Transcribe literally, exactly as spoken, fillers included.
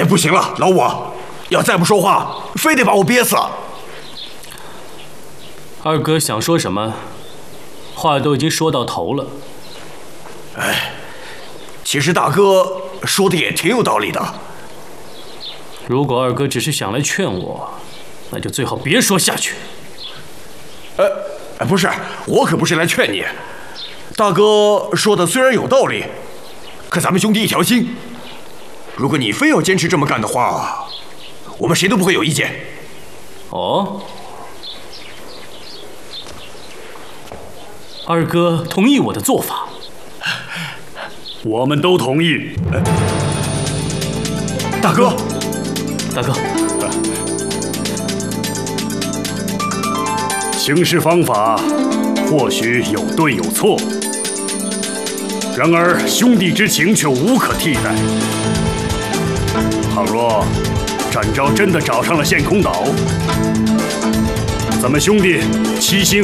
哎，不行了，老五，要再不说话，非得把我憋死。 二哥想说什么，话都已经说到头了。 哎，其实大哥说的也挺有道理的。 如果二哥只是想来劝我，那就最好别说下去。 呃，不是，我可不是来劝你。大哥说的虽然有道理，可咱们兄弟一条心。如果你非要坚持这么干的话，我们谁都不会有意见。 哦，二哥同意我的做法， 我们都同意。 大哥， 大哥， 行事方法或许有对有错，然而兄弟之情却无可替代。倘若展昭真的找上了陷空岛，咱们兄弟齐心